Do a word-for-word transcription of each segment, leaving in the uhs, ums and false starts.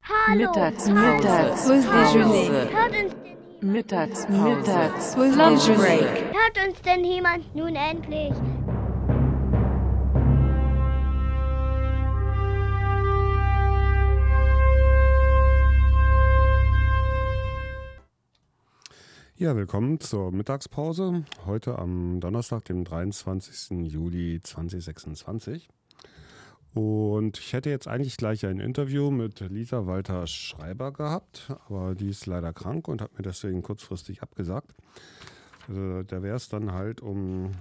Mittagspause. Pause déjeuner. Hört uns denn, Mittagspause. Mittagspause. Lunch Lunch break. break. Hört uns denn jemand nun endlich? Ja, willkommen zur Mittagspause. Heute am Donnerstag, dem dreiundzwanzigsten Juli zweitausendsechsundzwanzig. Und ich hätte jetzt eigentlich gleich ein Interview mit Lisa Walter-Schreiber gehabt, aber die ist leider krank und hat mir deswegen kurzfristig abgesagt. Also, da wäre es dann halt um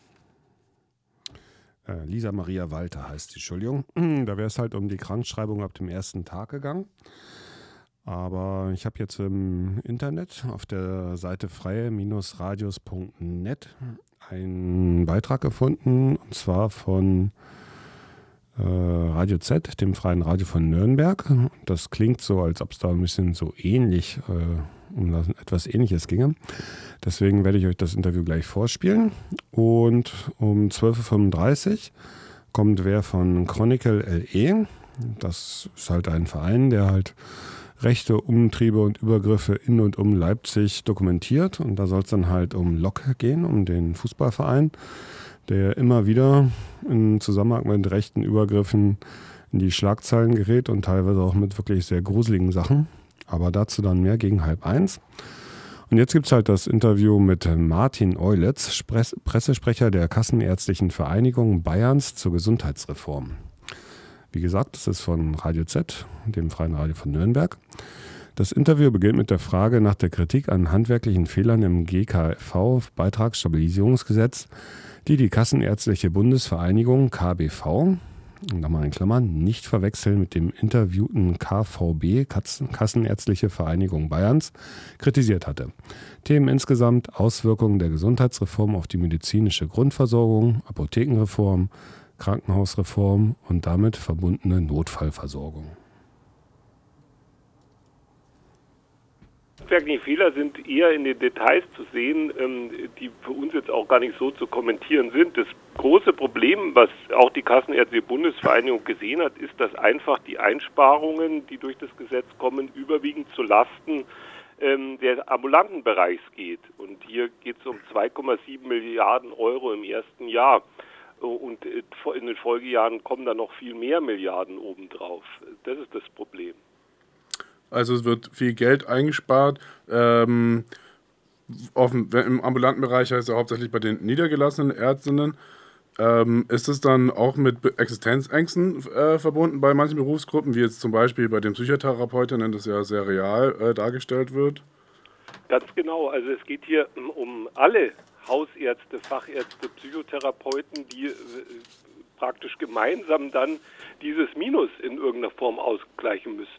äh, Lisa Maria Walter heißt die, Entschuldigung. Da wäre es halt um die Krankschreibung ab dem ersten Tag gegangen. Aber ich habe jetzt im Internet auf der Seite freie-radios punkt net einen Beitrag gefunden, und zwar von äh, Radio Z, dem Freien Radio von Nürnberg. Das klingt so, als ob es da ein bisschen so ähnlich, äh, um etwas Ähnliches ginge. Deswegen werde ich euch das Interview gleich vorspielen. Und um zwölf Uhr fünfunddreißig kommt wer von Chronicle L E. Das ist halt ein Verein, der halt Rechte, Umtriebe und Übergriffe in und um Leipzig dokumentiert. Und da soll es dann halt um Lok gehen, um den Fußballverein, der immer wieder in Zusammenhang mit rechten Übergriffen in die Schlagzeilen gerät und teilweise auch mit wirklich sehr gruseligen Sachen. Aber dazu dann mehr gegen halb eins. Und jetzt gibt es halt das Interview mit Martin Eulitz, Pressesprecher der Kassenärztlichen Vereinigung Bayerns zur Gesundheitsreform. Wie gesagt, das ist von Radio Z, dem Freien Radio von Nürnberg. Das Interview beginnt mit der Frage nach der Kritik an handwerklichen Fehlern im G K V, Beitragsstabilisierungsgesetz, die die Kassenärztliche Bundesvereinigung K B V, und da mal in Klammern, nicht verwechseln mit dem interviewten K V B, Kassenärztliche Vereinigung Bayerns, kritisiert hatte. Themen insgesamt: Auswirkungen der Gesundheitsreform auf die medizinische Grundversorgung, Apothekenreform, Krankenhausreform und damit verbundene Notfallversorgung. Die Fehler sind eher in den Details zu sehen, die für uns jetzt auch gar nicht so zu kommentieren sind. Das große Problem, was auch die Kassenärztliche Bundesvereinigung gesehen hat, ist, dass einfach die Einsparungen, die durch das Gesetz kommen, überwiegend zu Lasten des ambulanten Bereichs geht. Und hier geht es um zwei Komma sieben Milliarden Euro im ersten Jahr. Und in den Folgejahren kommen da noch viel mehr Milliarden obendrauf. Das ist das Problem. Also es wird viel Geld eingespart. Ähm, auf dem, im ambulanten Bereich heißt ja hauptsächlich bei den niedergelassenen Ärztinnen. Ähm, ist es dann auch mit Existenzängsten äh, verbunden bei manchen Berufsgruppen, wie jetzt zum Beispiel bei den Psychotherapeutinnen, das ja sehr real äh, dargestellt wird? Ganz genau. Also es geht hier um alle Hausärzte, Fachärzte, Psychotherapeuten, die äh, praktisch gemeinsam dann dieses Minus in irgendeiner Form ausgleichen müssen.